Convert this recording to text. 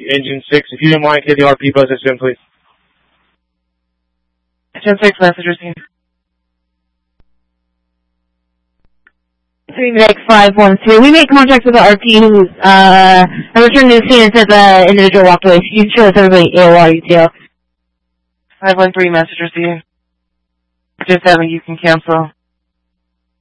engine 6. If you didn't mind, hit the RP buzz as soon, please. 10-6, message received. 3X512. We made contact with the RP who returned to the scene and said the individual walked away. You show us everybody AOR UTL. 513, message received. 7, you can cancel.